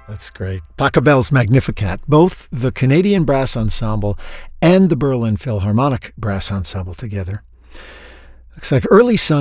That's great. Pachelbel's Magnificat, both the Canadian Brass Ensemble and the Berlin Philharmonic Brass Ensemble together. Looks like early